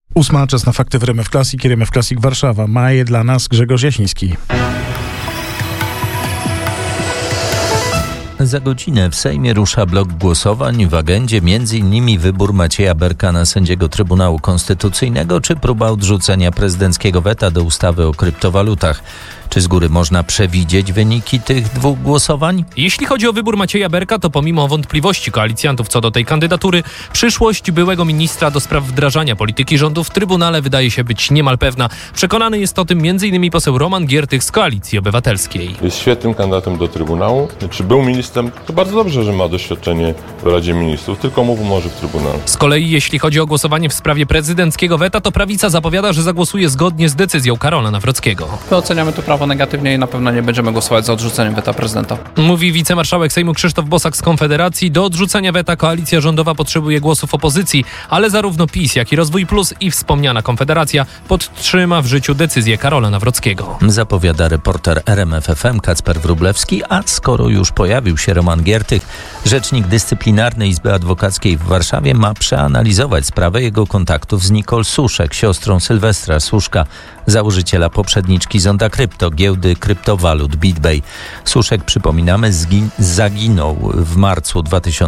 8, czas na fakty w RMF Classic i RMF Classic Warszawa. Ma je dla nas Grzegorz Jasiński. Za godzinę w Sejmie rusza blok głosowań. W agendzie m.in. wybór Macieja Berka na sędziego Trybunału Konstytucyjnego czy próba odrzucenia prezydenckiego weta do ustawy o kryptowalutach. Czy z góry można przewidzieć wyniki tych dwóch głosowań? Jeśli chodzi o wybór Macieja Berka, to pomimo wątpliwości koalicjantów co do tej kandydatury, przyszłość byłego ministra do spraw wdrażania polityki rządu w Trybunale wydaje się być niemal pewna. Przekonany jest o tym m.in. poseł Roman Giertych z Koalicji Obywatelskiej. Jest świetnym kandydatem do Trybunału. Czy był ministrem? To bardzo dobrze, że ma doświadczenie w Radzie Ministrów, tylko mu pomoże w Trybunale. Z kolei jeśli chodzi o głosowanie w sprawie prezydenckiego weta, to prawica zapowiada, że zagłosuje zgodnie z decyzją Karola Nawrockiego. My oceniamy to prawo negatywnie i na pewno nie będziemy głosować za odrzuceniem weta prezydenta. Mówi wicemarszałek Sejmu Krzysztof Bosak z Konfederacji. Do odrzucenia weta koalicja rządowa potrzebuje głosów opozycji, ale zarówno PiS, jak i Rozwój Plus i wspomniana Konfederacja podtrzyma w życiu decyzję Karola Nawrockiego. Zapowiada reporter RMF FM Kacper Wróblewski, a skoro już pojawił się Roman Giertych, rzecznik dyscyplinarny Izby Adwokackiej w Warszawie ma przeanalizować sprawę jego kontaktów z Nicole Suszek, siostrą Sylwestra Suszka, założyciela poprzedniczki Zonda Krypto, giełdy kryptowalut BitBay. Suszek, przypominamy, zaginął w marcu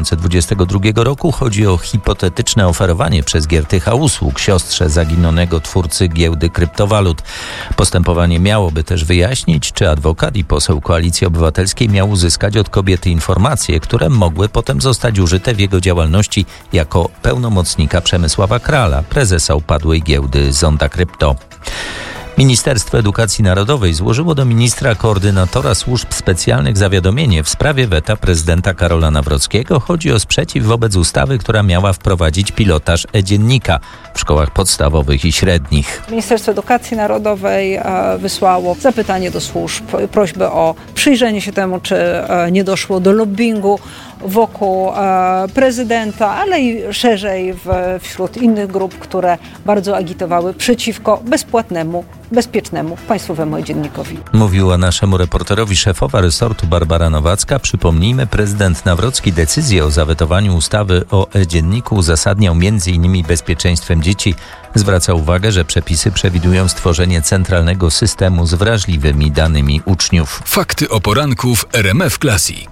2022 roku. Chodzi o hipotetyczne oferowanie przez Giertycha usług siostrze zaginionego twórcy giełdy kryptowalut. Postępowanie miałoby też wyjaśnić, czy adwokat i poseł Koalicji Obywatelskiej miał uzyskać od kobiety informacje, które mogły potem zostać użyte w jego działalności jako pełnomocnika Przemysława Krala, prezesa upadłej giełdy Zonda Krypto. Ministerstwo Edukacji Narodowej złożyło do ministra koordynatora służb specjalnych zawiadomienie w sprawie weta prezydenta Karola Nawrockiego. Chodzi o sprzeciw wobec ustawy, która miała wprowadzić pilotaż e-dziennika w szkołach podstawowych i średnich. Ministerstwo Edukacji Narodowej wysłało zapytanie do służb, prośbę o przyjrzenie się temu, czy nie doszło do lobbingu wokół prezydenta, ale i szerzej wśród innych grup, które bardzo agitowały przeciwko bezpłatnemu, bezpiecznemu państwowemu e-dziennikowi. Mówiła naszemu reporterowi szefowa resortu Barbara Nowacka. Przypomnijmy, prezydent Nawrocki decyzję o zawetowaniu ustawy o e-dzienniku uzasadniał m.in. bezpieczeństwem dzieci. Zwraca uwagę, że przepisy przewidują stworzenie centralnego systemu z wrażliwymi danymi uczniów. Fakty o poranku w RMF Classic.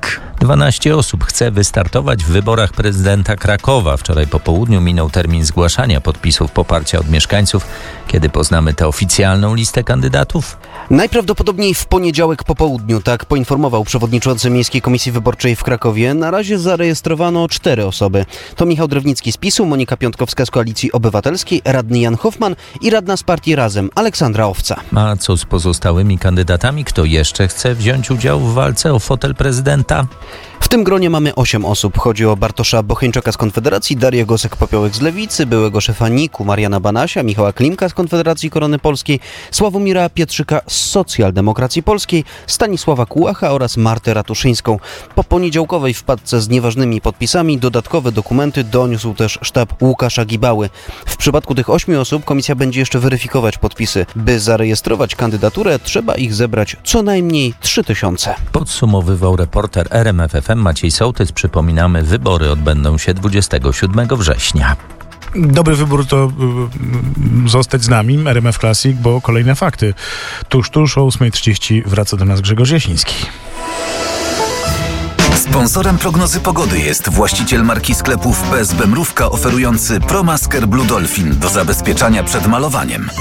12 osób chce wystartować w wyborach prezydenta Krakowa. Wczoraj po południu minął termin zgłaszania podpisów poparcia od mieszkańców. Kiedy poznamy tę oficjalną listę kandydatów? Najprawdopodobniej w poniedziałek po południu, tak poinformował przewodniczący Miejskiej Komisji Wyborczej w Krakowie. Na razie zarejestrowano 4 osoby. To Michał Drewnicki z PiS-u, Monika Piątkowska z Koalicji Obywatelskiej, radny Jan Hoffman i radna z partii Razem Aleksandra Owca. A co z pozostałymi kandydatami? Kto jeszcze chce wziąć udział w walce o fotel prezydenta? W tym gronie mamy 8 osób. Chodzi o Bartosza Bocheńczaka z Konfederacji, Darię Gosek-Popiołek z Lewicy, byłego szefa NIK-u Mariana Banasia, Michała Klimka z Konfederacji Korony Polskiej, Sławomira Pietrzyka z Socjaldemokracji Polskiej, Stanisława Kułacha oraz Martę Ratuszyńską. Po poniedziałkowej wpadce z nieważnymi podpisami dodatkowe dokumenty doniósł też sztab Łukasza Gibały. W przypadku tych 8 osób komisja będzie jeszcze weryfikować podpisy. By zarejestrować kandydaturę, trzeba ich zebrać co najmniej 3000. Podsumowywał reporter RMF FM Maciej Sołtys. Przypominamy, wybory odbędą się 27 września. Dobry wybór to zostać z nami, RMF Classic, bo kolejne fakty. Tuż o 8:30 wraca do nas Grzegorz Jasiński. Sponsorem prognozy pogody jest właściciel marki sklepów PSB Mrówka oferujący ProMasker Blue Dolphin do zabezpieczania przed malowaniem.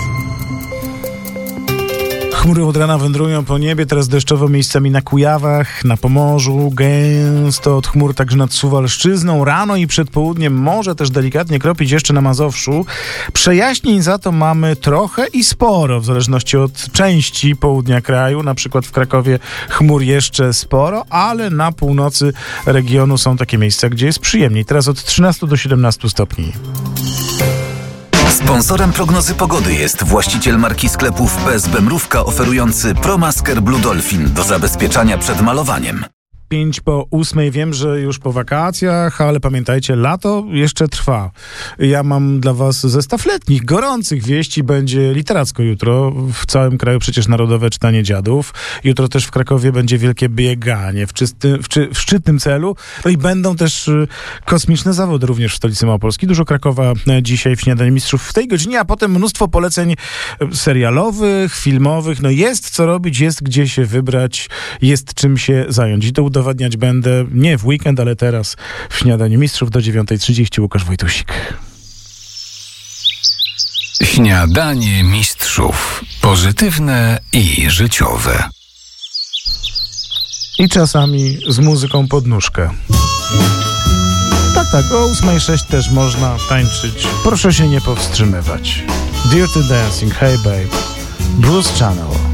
Chmury od rana wędrują po niebie, teraz deszczowo miejscami na Kujawach, na Pomorzu, gęsto od chmur także nad Suwalszczyzną. Rano i przed południem może też delikatnie kropić jeszcze na Mazowszu. Przejaśnień za to mamy trochę i sporo, w zależności od części południa kraju. Na przykład w Krakowie chmur jeszcze sporo, ale na północy regionu są takie miejsca, gdzie jest przyjemniej. Teraz od 13 do 17 stopni. Sponsorem prognozy pogody jest właściciel marki sklepów PSB Mrówka oferujący ProMasker Blue Dolphin do zabezpieczania przed malowaniem. 5:05. Wiem, że już po wakacjach, ale pamiętajcie, lato jeszcze trwa. Ja mam dla was zestaw letnich, gorących wieści. Będzie literacko jutro. W całym kraju przecież Narodowe Czytanie Dziadów. Jutro też w Krakowie będzie wielkie bieganie w szczytnym celu. No i będą też kosmiczne zawody również w stolicy Małopolski. Dużo Krakowa dzisiaj w Śniadaniu Mistrzów w tej godzinie, a potem mnóstwo poleceń serialowych, filmowych. No jest co robić, jest gdzie się wybrać, jest czym się zająć. I to udowadniać będę nie w weekend, ale teraz w Śniadaniu Mistrzów do 9:30. Łukasz Wojtusik. Śniadanie Mistrzów. Pozytywne i życiowe. I czasami z muzyką pod nóżkę. Tak, o 8:06 też można tańczyć. Proszę się nie powstrzymywać. Dirty Dancing, Hey Babe, Blues Channel.